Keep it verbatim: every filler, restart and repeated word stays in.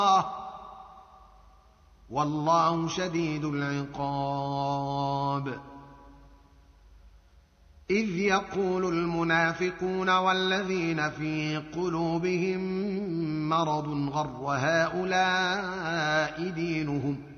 والله شديد العقاب. إذ يقول المنافقون والذين في قلوبهم مرض غر هؤلاء دينهم